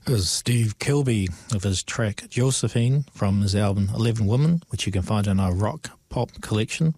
is Steve Kilbey of his track Josephine from his album 11 Women, which you can find in our rock pop collection.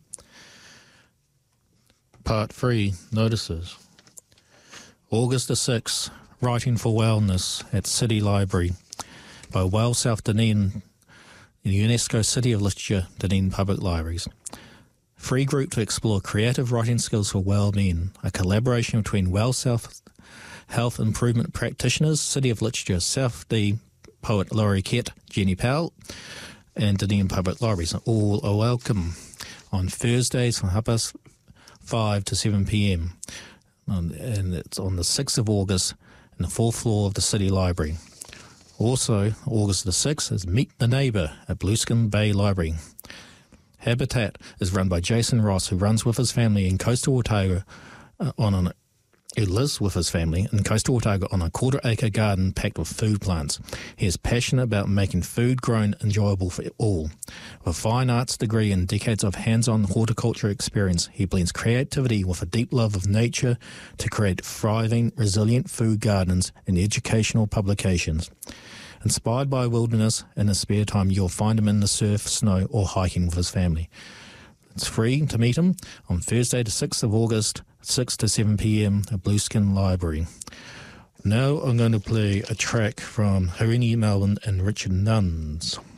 Part 3, Notices. August the 6th, Writing for Wellness at City Library by Well South Dunedin, UNESCO City of Literature, Dunedin Public Libraries. Free group to explore creative writing skills for well-being, a collaboration between Well South health improvement practitioners, City of Literature, South D poet Laurie Kett, Jenny Powell, and Dunedin Public Libraries. All are welcome on Thursdays from 5 to 7 p.m. And it's on the 6th of August in the 4th floor of the City Library. Also, August the 6th is Meet the Neighbour at Blueskin Bay Library. Habitat is run by Jason Ross, who runs with his family in Coastal Otago who lives with his family in Coastal Otago on a 1/4-acre garden packed with food plants. He is passionate about making food grown enjoyable for all. With a fine arts degree and decades of hands-on horticulture experience, he blends creativity with a deep love of nature to create thriving, resilient food gardens and educational publications. Inspired by wilderness, in his spare time you'll find him in the surf, snow or hiking with his family. It's free to meet him on Thursday the 6th of August, 6 to 7 p.m. at Blueskin Library. Now I'm going to play a track from Harini Melbourne and Richard Nuns.